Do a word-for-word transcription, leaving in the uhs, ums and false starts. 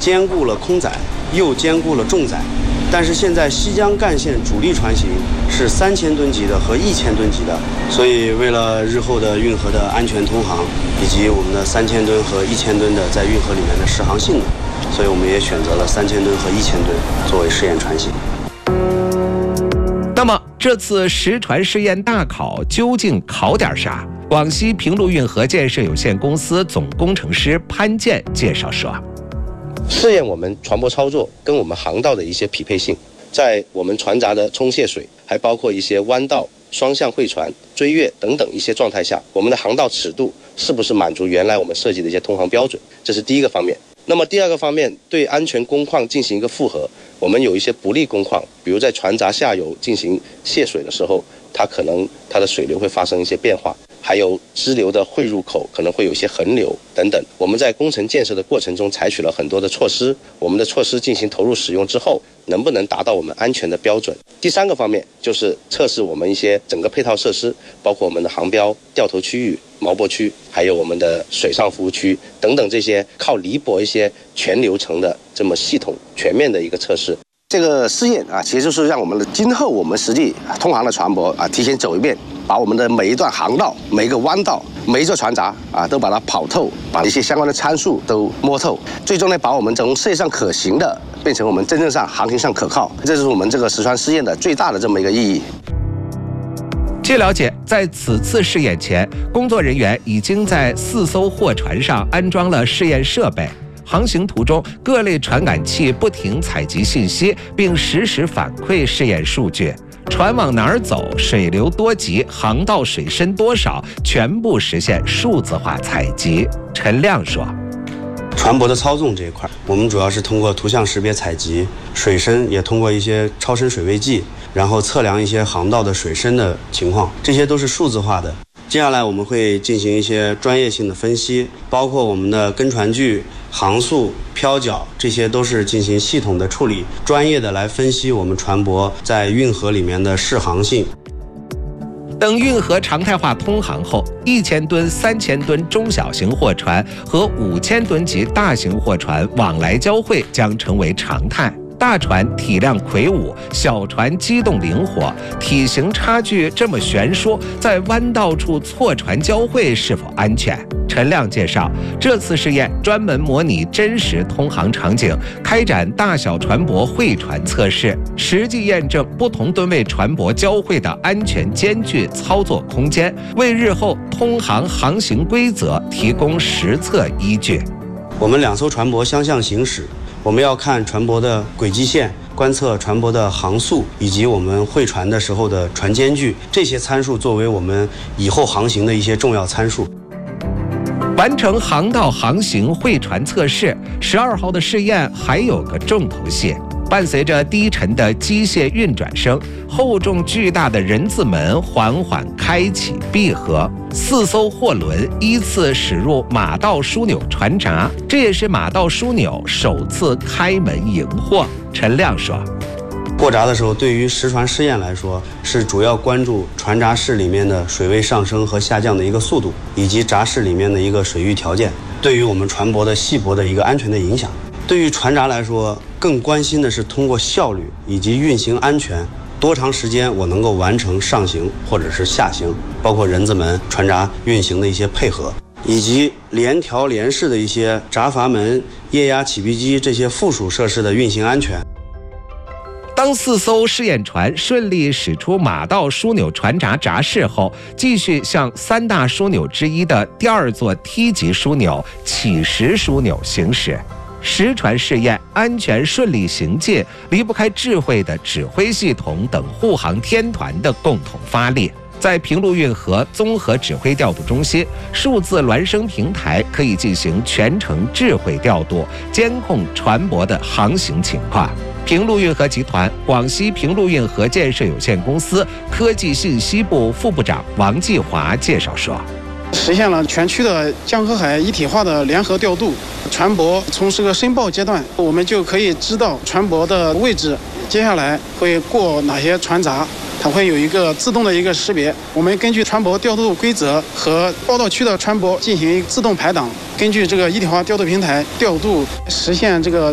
兼顾了空载，又兼顾了重载。但是现在西江干线主力船型是三千吨级的和一千吨级的，所以为了日后的运河的安全通航，以及我们的三千吨和一千吨的在运河里面的适航性能，所以我们也选择了三千吨和一千吨作为试验船型。 那么这次实船试验大考究竟考点啥？广西平陆运河建设有限公司总工程师潘健介绍说。 试验我们船舶操作跟我们航道的一些匹配性，在我们船闸的冲卸水，还包括一些弯道、双向会船、追月等等一些状态下，我们的航道尺度是不是满足原来我们设计的一些通航标准，这是第一个方面。那么第二个方面，对安全工况进行一个复核，我们有一些不利工况，比如在船闸下游进行泄水的时候，它可能它的水流会发生一些变化，还有支流的汇入口可能会有一些横流等等。我们在工程建设的过程中采取了很多的措施，我们的措施进行投入使用之后，能不能达到我们安全的标准？第三个方面就是测试我们一些整个配套设施，包括我们的航标、掉头区域、锚泊区，还有我们的水上服务区等等，这些靠离泊一些全流程的这么系统全面的一个测试。这个试验啊，其实就是让我们的今后我们实际通航的船舶啊，提前走一遍，把我们的每一段航道、每一个弯道、每一座船闸啊，都把它跑透，把一些相关的参数都摸透，最终呢，把我们从设计上可行的变成我们真正上航行上可靠，这是我们这个实船试验的最大的这么一个意义。 据了解，在此次试验前，工作人员已经在四艘货船上安装了试验设备。航行途中，各类传感器不停采集信息，并实时反馈试验数据。船往哪儿走，水流多急，航道水深多少，全部实现数字化采集。陈亮说。 船舶的操纵这一块，我们主要是通过图像识别采集，水深也通过一些超深水位计，然后测量一些航道的水深的情况，这些都是数字化的。接下来我们会进行一些专业性的分析，包括我们的跟船距、航速、漂角，这些都是进行系统的处理，专业的来分析我们船舶在运河里面的适航性。 等运河常态化通航后，一千吨、三千吨中小型货船和五千吨级大型货船往来交汇将成为常态。大船体量魁梧，小船机动灵活，体型差距这么悬殊，在弯道处错船交汇是否安全？陈亮介绍，这次试验专门模拟真实通航场景，开展大小船舶会船测试，实际验证不同吨位船舶交汇的安全间距操作空间，为日后通航航行规则提供实测依据。 我们两艘船舶相向行驶，我们要看船舶的轨迹线，观测船舶的航速，以及我们会船的时候的船间距，这些参数作为我们以后航行的一些重要参数。 完成航道航行会船测试，十二号的试验还有个重头戏。伴随着低沉的机械运转声，厚重巨大的人字门缓缓开启闭合，四艘货轮依次驶入马道枢纽船闸，这也是马道枢纽首次开门迎货。陈亮说， 过闸的时候，对于实船试验来说，是主要关注船闸室里面的水位上升和下降的一个速度，以及闸室里面的一个水域条件，对于我们船舶的细泊的一个安全的影响。对于船闸来说，更关心的是通过效率以及运行安全，多长时间我能够完成上行或者是下行，包括人字门、船闸运行的一些配合，以及联调联式的一些闸阀门、液压起闭机这些附属设施的运行安全。 当四艘试验船顺利驶出马道枢纽船闸闸室后，继续向三大枢纽之一的第二座梯级枢纽起石枢纽行驶。实船试验安全顺利行进，离不开智慧的指挥系统等护航天团的共同发力。在平陆运河综合指挥调度中心，数字孪生平台可以进行全程智慧调度，监控船舶的航行情况。平陆运河集团广西平陆运河建设有限公司科技信息部副部长王继华介绍说， 实现了全区的江河海一体化的联合调度，船舶从这个申报阶段，我们就可以知道船舶的位置，接下来会过哪些船闸，它会有一个自动的一个识别。我们根据船舶调度规则和报道区的船舶进行自动排档，根据这个一体化调度平台调度，实现这个